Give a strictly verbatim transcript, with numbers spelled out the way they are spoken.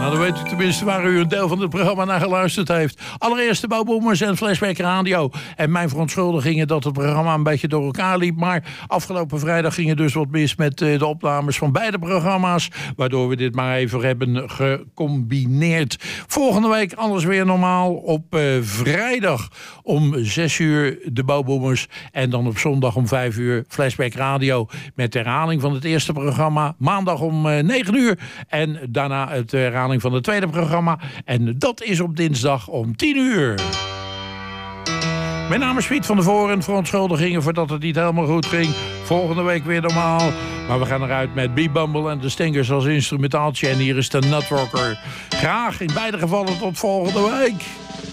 Nou, dan weet u tenminste waar u een deel van het programma naar geluisterd heeft. Allereerst de Bouwboomers en Flashback Radio. En mijn verontschuldigingen dat het programma een beetje door elkaar liep. Maar afgelopen vrijdag ging het dus wat mis met de opnames van beide programma's. Waardoor we dit maar even hebben gecombineerd. Volgende week alles weer normaal. Op uh, vrijdag om zes uur de Bouwboomers. En dan op zondag om vijf uur Flashback Radio. Met de herhaling van het eerste programma. Maandag om uh, negen uur. En daarna het herhaling van het tweede programma. En dat is op dinsdag om tien uur. Mijn naam is Piet van der Voren. Verontschuldigingen voordat het niet helemaal goed ging. Volgende week weer normaal. Maar we gaan eruit met B-Bumble en de Stingers als instrumentaaltje. En hier is de Nutrocker. Graag in beide gevallen tot volgende week.